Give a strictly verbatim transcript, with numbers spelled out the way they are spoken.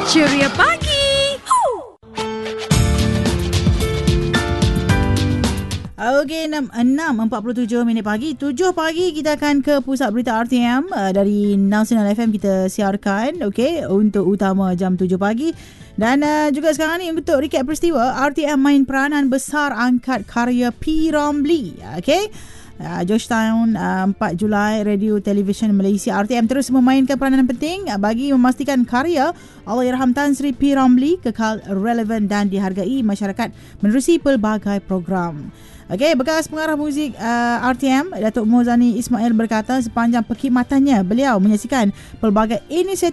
Ceria Pagi. Okey, enam empat puluh tujuh minit pagi. tujuh pagi kita akan ke pusat berita R T M uh, dari Nasional F M kita siarkan. Okey, untuk utama jam tujuh pagi. Dan uh, juga sekarang ni untuk recap peristiwa, R T M main peranan besar angkat karya P. Ramlee. Okey. Uh, Georgetown uh, empat Julai Radio Television Malaysia R T M terus memainkan peranan penting uh, bagi memastikan karya Allahyarham Tan Sri P. Ramlee kekal relevan dan dihargai masyarakat menerusi pelbagai program. Okey, bekas pengarah muzik uh, R T M Datuk Mozani Ismail berkata sepanjang perkhidmatannya beliau menyaksikan pelbagai inisiatif